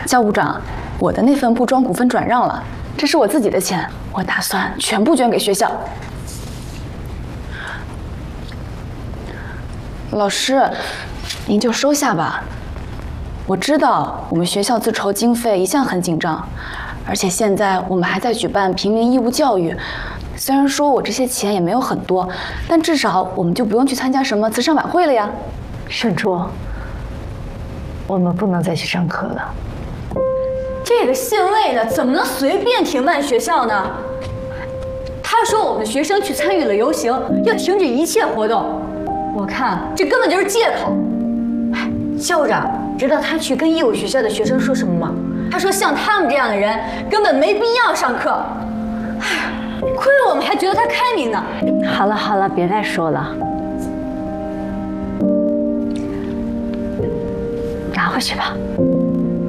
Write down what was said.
教务长，我的那份部庄股份转让了，这是我自己的钱，我打算全部捐给学校。老师，您就收下吧。我知道我们学校自筹经费一向很紧张，而且现在我们还在举办平民义务教育。虽然说我这些钱也没有很多，但至少我们就不用去参加什么慈善晚会了呀。 盛初，我们不能再去上课了。 这个县委的怎么能随便停办学校呢？他说我们的学生去参与了游行，要停止一切活动。我看这根本就是借口。校务长知道他去跟义务学校的学生说什么吗？他说像他们这样的人根本没必要上课。亏了我们还觉得他开明呢。 好了好了，别再说了，拿回去吧。